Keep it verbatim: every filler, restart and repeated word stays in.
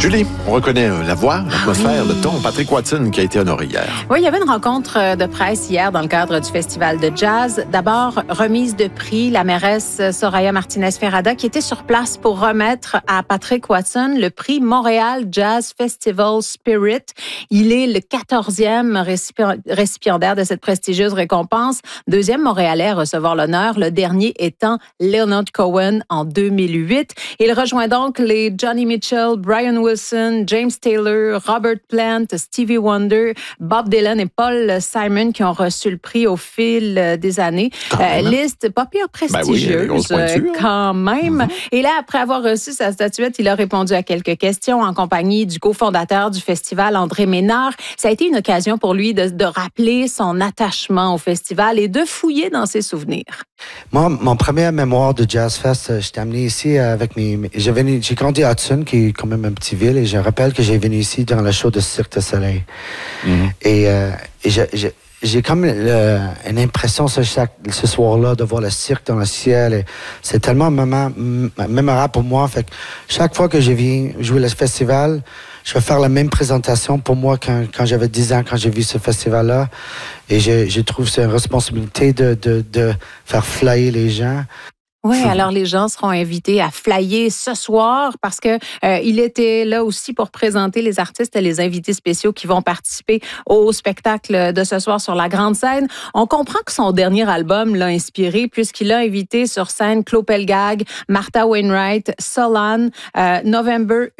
Julie, on reconnaît la voix, l'atmosphère, le ton. Patrick Watson qui a été honoré hier. Oui, il y avait une rencontre de presse hier dans le cadre du Festival de jazz. D'abord, remise de prix, la mairesse Soraya Martinez-Ferrada qui était sur place pour remettre à Patrick Watson le prix Montréal Jazz Festival Spirit. Il est le quatorzième récipiendaire de cette prestigieuse récompense. Deuxième Montréalais à recevoir l'honneur, le dernier étant Leonard Cohen en deux mille huit. Il rejoint donc les Johnny Mitchell, Brian Wilson, James Taylor, Robert Plant, Stevie Wonder, Bob Dylan et Paul Simon qui ont reçu le prix au fil des années. Euh, liste pas pire prestigieuse ben oui, quand même. Mm-hmm. Et là, après avoir reçu sa statuette, il a répondu à quelques questions en compagnie du cofondateur du festival, André Ménard. Ça a été une occasion pour lui de, de rappeler son attachement au festival et de fouiller dans ses souvenirs. Moi, mon premier mémoire de Jazz Fest, j'étais amené ici avec mes... J'ai, venu, j'ai grandi à Hudson, qui est quand même un petit ville, et je rappelle que j'ai venu ici dans le show de Cirque du Soleil. Mm-hmm. Et, euh, et je, je, j'ai comme le, une impression ce, chaque, ce soir-là de voir le cirque dans le ciel. Et c'est tellement moment, mémorable pour moi. Fait que chaque fois que je viens jouer le festival, je vais faire la même présentation pour moi quand, quand j'avais dix ans, quand j'ai vu ce festival-là. Et je, je trouve que c'est une responsabilité de, de, de faire flyer les gens. Oui, alors les gens seront invités à flyer ce soir parce que euh, il était là aussi pour présenter les artistes et les invités spéciaux qui vont participer au spectacle de ce soir sur la grande scène. On comprend que son dernier album l'a inspiré puisqu'il a invité sur scène Claude Pelgag, Martha Wainwright, Solange, euh, November